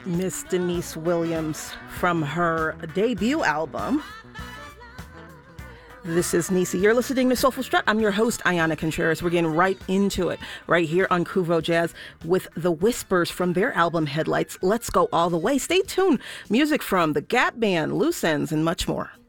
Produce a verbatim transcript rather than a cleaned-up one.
Miss Denise Williams from her debut album. This is Nisi. You're listening to Soulful Strut. I'm your host, Ayana Contreras. We're getting right into it right here on Kuvo Jazz with The Whispers from their album Headlights. Let's go all the way. Stay tuned. Music from The Gap Band, Loose Ends, and much more.